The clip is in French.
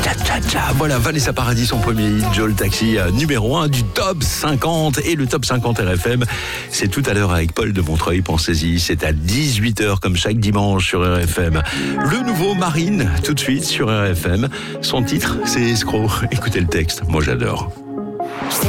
Tcha tcha tcha. Voilà, Vanessa Paradis, son premier hit, Joe le Taxi, numéro 1 du top 50. Et le top 50 RFM, c'est tout à l'heure avec Paul de Montreuil, pensez-y. C'est à 18h comme chaque dimanche sur RFM. Le nouveau Marine, tout de suite sur RFM. Son titre, c'est Escroc. Écoutez le texte, moi j'adore.